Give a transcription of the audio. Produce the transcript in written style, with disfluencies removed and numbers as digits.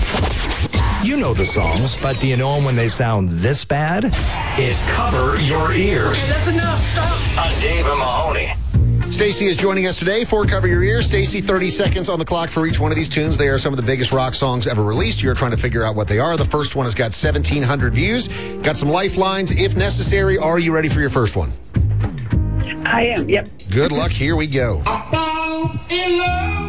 You know the songs, but do you know them when they sound this bad? It's Cover Your Ears. Okay, that's enough. Stop. On Dave and Mahoney. Stacey is joining us today for Cover Your Ears. Stacey, 30 seconds on the clock for each one of these tunes. They are some of the biggest rock songs ever released. You're trying to figure out what they are. The first one has got 1,700 views. Got some lifelines if necessary. Are you ready for your first one? I am, yep. Good luck. Here we go. I fall in love